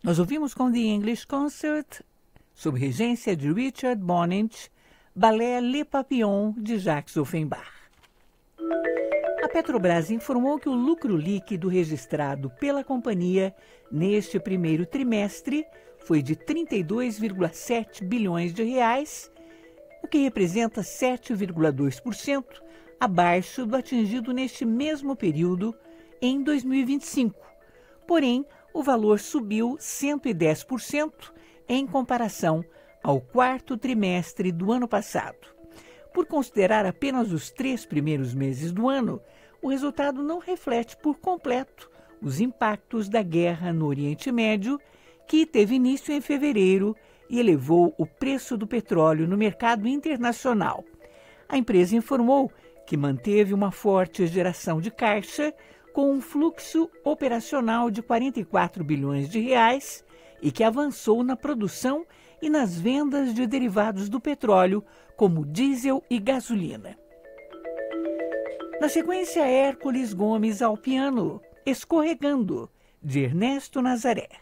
Nós ouvimos com The English Concert, sob regência de Richard Bonnet, balé Le Papillon, de Jacques Offenbach. A Petrobras informou que o lucro líquido registrado pela companhia neste primeiro trimestre foi de 32,7 bilhões de reais, o que representa 7,2% abaixo do atingido neste mesmo período em 2025. Porém, o valor subiu 110% em comparação ao quarto trimestre do ano passado. Por considerar apenas os 3 primeiros meses do ano, o resultado não reflete por completo os impactos da guerra no Oriente Médio, que teve início em fevereiro e elevou o preço do petróleo no mercado internacional. A empresa informou que manteve uma forte geração de caixa, com um fluxo operacional de 44 bilhões de reais e que avançou na produção e nas vendas de derivados do petróleo, como diesel e gasolina. Na sequência, Hércules Gomes ao piano, Escorregando, de Ernesto Nazaré.